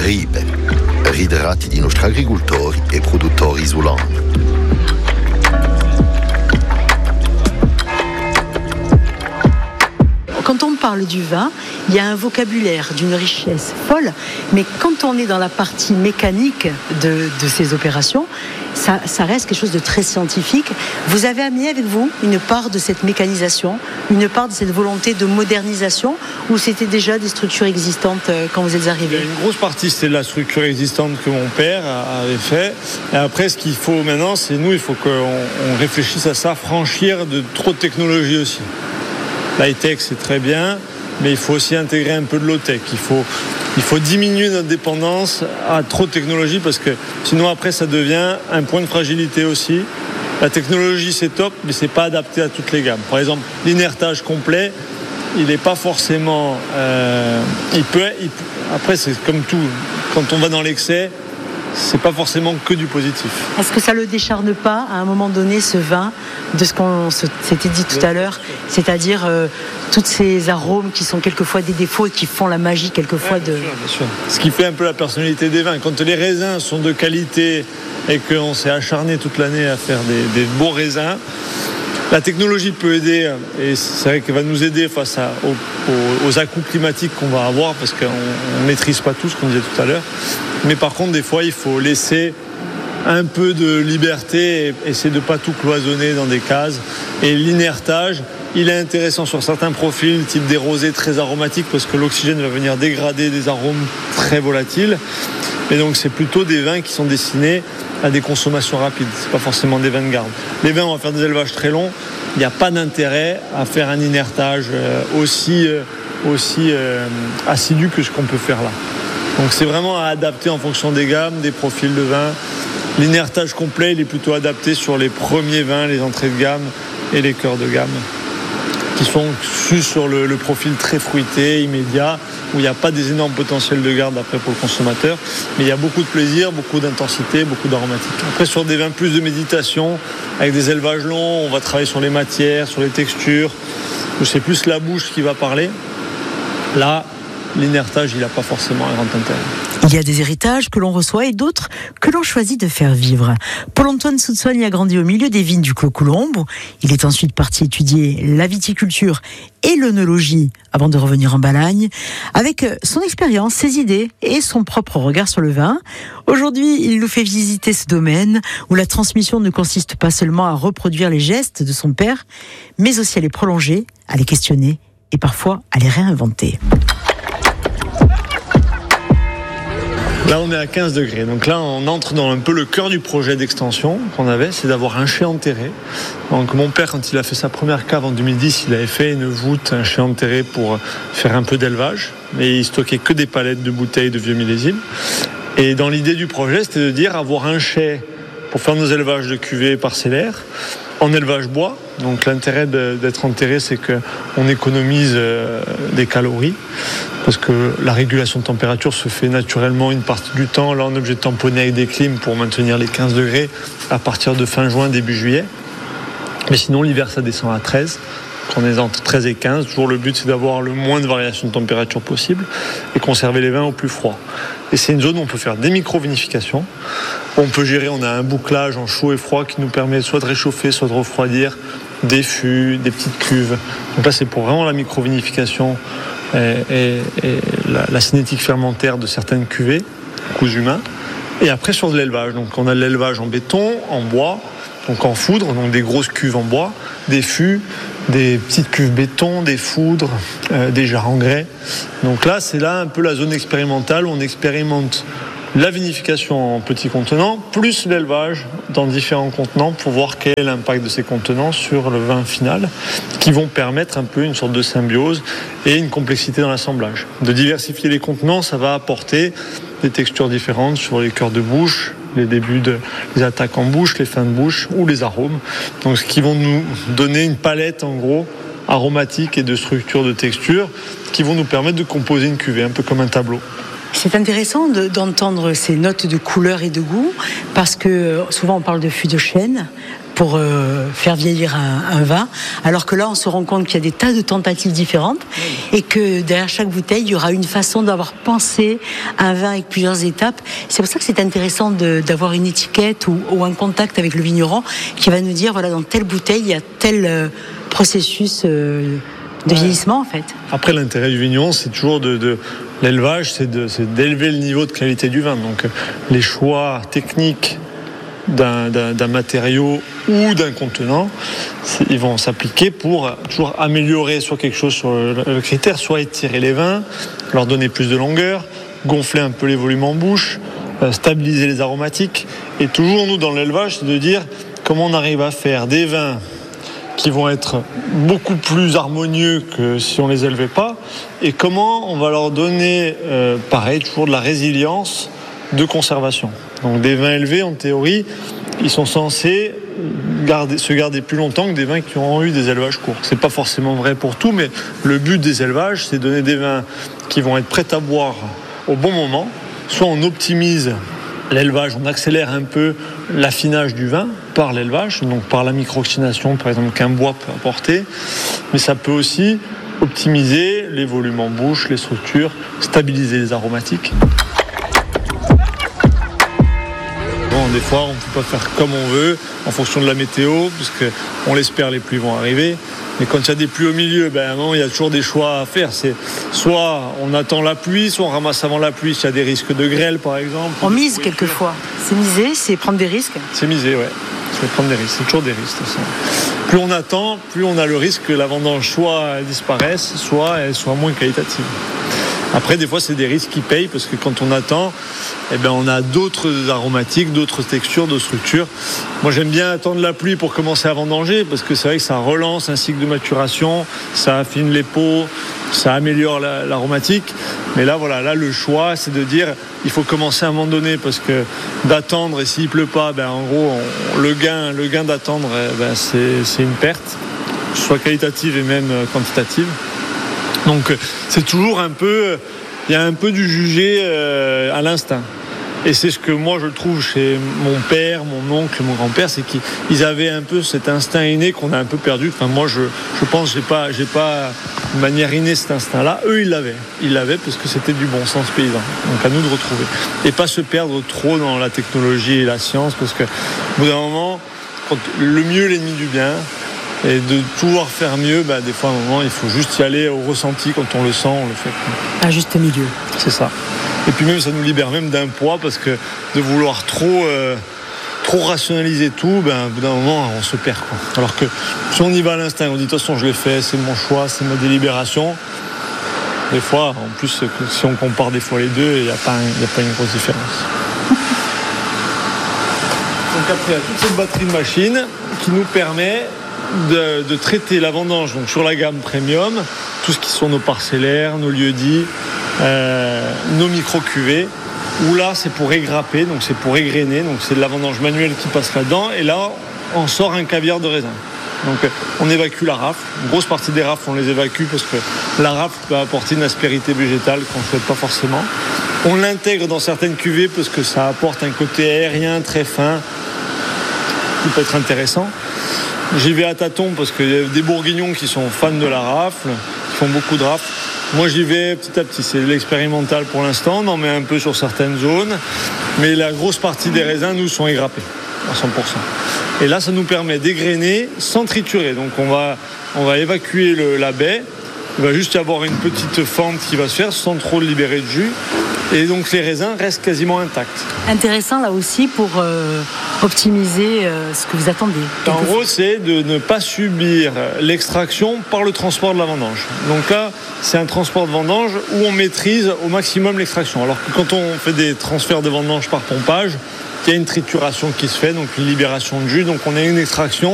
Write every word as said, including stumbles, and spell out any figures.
Ribe, ridurati di nostri agricoltori e produttori isolani. Quand on parle du vin, il y a un vocabulaire d'une richesse folle, mais quand on est dans la partie mécanique de, de ces opérations, ça, ça reste quelque chose de très scientifique. Vous avez amené avec vous une part de cette mécanisation, une part de cette volonté de modernisation, ou c'était déjà des structures existantes quand vous êtes arrivé ? Une grosse partie, c'était la structure existante que mon père avait fait. Et après, ce qu'il faut maintenant, c'est nous, il faut qu'on on réfléchisse à ça, franchir de trop de technologie aussi. L'high-tech, c'est très bien, mais il faut aussi intégrer un peu de low-tech. Il faut, il faut diminuer notre dépendance à trop de technologie parce que sinon, après, ça devient un point de fragilité aussi. La technologie, c'est top, mais c'est pas adapté à toutes les gammes. Par exemple, l'inertage complet, il n'est pas forcément... Euh, il peut, il, après, c'est comme tout. Quand on va dans l'excès, c'est pas forcément que du positif. Est-ce que ça le décharne pas à un moment donné, ce vin, de ce qu'on s'était dit tout à l'heure, c'est-à-dire euh, tous ces arômes qui sont quelquefois des défauts et qui font la magie quelquefois ouais, bien de... sûr, bien sûr. Ce qui fait un peu la personnalité des vins. Quand les raisins sont de qualité et qu'on s'est acharné toute l'année à faire des, des beaux raisins, la technologie peut aider, et c'est vrai qu'elle va nous aider face à, aux, aux, aux à-coups climatiques qu'on va avoir, parce qu'on ne maîtrise pas tout ce qu'on disait tout à l'heure. Mais par contre, des fois, il faut laisser un peu de liberté et essayer de ne pas tout cloisonner dans des cases. Et l'inertage, il est intéressant sur certains profils, type des rosés très aromatiques, parce que l'oxygène va venir dégrader des arômes très volatiles. Et donc, c'est plutôt des vins qui sont destinés à des consommations rapides. Ce n'est pas forcément des vins de garde. Les vins, on va faire des élevages très longs. Il n'y a pas d'intérêt à faire un inertage aussi, aussi euh, assidu que ce qu'on peut faire là. Donc, c'est vraiment à adapter en fonction des gammes, des profils de vin. L'inertage complet, il est plutôt adapté sur les premiers vins, les entrées de gamme et les cœurs de gamme, qui sont plus sur le, le profil très fruité, immédiat, où il n'y a pas des énormes potentiels de garde après pour le consommateur, mais il y a beaucoup de plaisir, beaucoup d'intensité, beaucoup d'aromatique. Après, sur des vins plus de méditation, avec des élevages longs, on va travailler sur les matières, sur les textures, où c'est plus la bouche qui va parler. Là, l'inertage, il n'a pas forcément un grand intérêt. Il y a des héritages que l'on reçoit et d'autres que l'on choisit de faire vivre. Paul-Antoine Soutsogne a grandi au milieu des vignes du Clos Coulombe. Il est ensuite parti étudier la viticulture et l'œnologie avant de revenir en Balagne. Avec son expérience, ses idées et son propre regard sur le vin, aujourd'hui, il nous fait visiter ce domaine où la transmission ne consiste pas seulement à reproduire les gestes de son père, mais aussi à les prolonger, à les questionner et parfois à les réinventer. Là, on est à quinze degrés. Donc là, on entre dans un peu le cœur du projet d'extension qu'on avait, c'est d'avoir un chai enterré. Donc mon père, quand il a fait sa première cave en deux mille dix, il avait fait une voûte, un chai enterré pour faire un peu d'élevage. Et il stockait que des palettes de bouteilles de vieux millésimes. Et dans l'idée du projet, c'était de dire avoir un chai pour faire nos élevages de cuvées parcellaires en élevage bois. Donc l'intérêt de, d'être enterré, c'est qu'on économise euh, des calories, parce que la régulation de température se fait naturellement une partie du temps. Là, on est obligé de tamponner avec des clims pour maintenir les quinze degrés à partir de fin juin, début juillet. Mais sinon, l'hiver, ça descend à treize. On est entre treize et quinze. Toujours le but, c'est d'avoir le moins de variation de température possible et conserver les vins au plus froid. Et c'est une zone où on peut faire des micro-vinifications. On peut gérer, on a un bouclage en chaud et froid qui nous permet soit de réchauffer, soit de refroidir des fûts, des petites cuves. Donc là, c'est pour vraiment la micro-vinification et, et, et la, la cinétique fermentaire de certaines cuvées, coups humains. Et après, sur de l'élevage. Donc on a de l'élevage en béton, en bois, donc en foudre, donc des grosses cuves en bois, des fûts, des petites cuves béton, des foudres, euh, des jarres en grès. Donc là, c'est là un peu la zone expérimentale où on expérimente la vinification en petits contenants, plus l'élevage dans différents contenants pour voir quel est l'impact de ces contenants sur le vin final, qui vont permettre un peu une sorte de symbiose et une complexité dans l'assemblage. De diversifier les contenants, ça va apporter des textures différentes sur les cœurs de bouche, les débuts de les attaques en bouche, les fins de bouche ou les arômes. Donc ce qui vont nous donner une palette en gros aromatique et de structure de texture qui vont nous permettre de composer une cuvée, un peu comme un tableau. C'est intéressant de, d'entendre ces notes de couleur et de goût, parce que souvent on parle de fût de chêne. pour euh, faire vieillir un, un vin, alors que là on se rend compte qu'il y a des tas de tentatives différentes et que derrière chaque bouteille il y aura une façon d'avoir pensé un vin avec plusieurs étapes. C'est pour ça que c'est intéressant de, d'avoir une étiquette ou, ou un contact avec le vigneron qui va nous dire voilà, dans telle bouteille il y a tel euh, processus euh, de vieillissement en fait. Après, l'intérêt du vigneron, c'est toujours de, de l'élevage, c'est, de, c'est d'élever le niveau de qualité du vin. Donc les choix techniques d'un, d'un, d'un matériau ou d'un contenant, ils vont s'appliquer pour toujours améliorer soit quelque chose sur le, le critère, soit étirer les vins, leur donner plus de longueur, gonfler un peu les volumes en bouche, euh, stabiliser les aromatiques. Et toujours, nous, dans l'élevage, c'est de dire comment on arrive à faire des vins qui vont être beaucoup plus harmonieux que si on les élevait pas, et comment on va leur donner, euh, pareil, toujours de la résilience de conservation. Donc des vins élevés, en théorie, ils sont censés garder, se garder plus longtemps que des vins qui ont eu des élevages courts. C'est pas forcément vrai pour tout, mais le but des élevages, c'est de donner des vins qui vont être prêts à boire au bon moment. Soit on optimise l'élevage, on accélère un peu l'affinage du vin par l'élevage, donc par la micro-oxydation, par exemple, qu'un bois peut apporter. Mais ça peut aussi optimiser les volumes en bouche, les structures, stabiliser les aromatiques. Bon, des fois, on ne peut pas faire comme on veut, en fonction de la météo, parce qu'on l'espère, les pluies vont arriver. Mais quand il y a des pluies au milieu, ben, non, il y a toujours des choix à faire. C'est soit on attend la pluie, soit on ramasse avant la pluie s'il y a des risques de grêle, par exemple. On mise quelquefois. C'est miser, c'est prendre des risques. C'est miser, ouais. C'est prendre des risques. C'est toujours des risques. Plus on attend, plus on a le risque que la vendange soit elle disparaisse, soit elle soit moins qualitative. Après, des fois, c'est des risques qui payent parce que quand on attend, eh ben, on a d'autres aromatiques, d'autres textures, d'autres structures. Moi, j'aime bien attendre la pluie pour commencer à vendanger parce que c'est vrai que ça relance un cycle de maturation, ça affine les peaux, ça améliore la, l'aromatique. Mais là, voilà, là, le choix, c'est de dire, il faut commencer à un moment donné parce que d'attendre et s'il pleut pas, ben, en gros, on, le gain, le gain d'attendre, ben, c'est, c'est une perte, soit qualitative et même quantitative. Donc c'est toujours un peu, il y a un peu du jugé euh, à l'instinct. Et c'est ce que moi je trouve chez mon père, mon oncle, mon grand-père, c'est qu'ils avaient un peu cet instinct inné qu'on a un peu perdu. Enfin moi je, je pense que j'ai pas, j'ai pas de manière innée cet instinct-là. Eux ils l'avaient, ils l'avaient parce que c'était du bon sens paysan. Donc à nous de retrouver. Et pas se perdre trop dans la technologie et la science parce que au bout d'un moment, quand le mieux est l'ennemi du bien. Et de pouvoir faire mieux, bah, des fois, à un moment, il faut juste y aller au ressenti. Quand on le sent, on le fait. Un juste milieu. C'est ça. Et puis même, ça nous libère même d'un poids parce que de vouloir trop, euh, trop rationaliser tout, ben, au bout d'un moment, on se perd, quoi. Alors que si on y va à l'instinct, on dit de toute façon, je l'ai fait, c'est mon choix, c'est ma délibération. Des fois, en plus, si on compare des fois les deux, il n'y a pas, il n'y a pas une grosse différence. Donc après, il y a toute cette batterie de machines qui nous permet De, de traiter la vendange donc sur la gamme premium, tout ce qui sont nos parcellaires, nos lieux-dits, euh, nos micro-cuvées, où là c'est pour égrapper, donc c'est pour égrainer, donc c'est de la vendange manuelle qui passe là-dedans, et là on sort un caviar de raisin. Donc on évacue la rafle, une grosse partie des rafles on les évacue parce que la rafle peut apporter une aspérité végétale qu'on ne souhaite pas forcément. On l'intègre dans certaines cuvées parce que ça apporte un côté aérien très fin qui peut être intéressant. J'y vais à tâtons parce qu'il y a des bourguignons qui sont fans de la rafle, qui font beaucoup de rafle. Moi, j'y vais petit à petit. C'est de l'expérimental pour l'instant. On en met un peu sur certaines zones. Mais la grosse partie des raisins, nous, sont égrappés à cent pour cent. Et là, ça nous permet d'égrainer sans triturer. Donc, on va, on va évacuer le, la baie. Il va juste y avoir une petite fente qui va se faire sans trop libérer de jus. Et donc les raisins restent quasiment intacts. Intéressant là aussi pour euh, optimiser euh, ce que vous attendez. En gros, c'est de ne pas subir l'extraction par le transport de la vendange. Donc là, c'est un transport de vendange où on maîtrise au maximum l'extraction. Alors que quand on fait des transferts de vendange par pompage, il y a une trituration qui se fait, donc une libération de jus, donc on a une extraction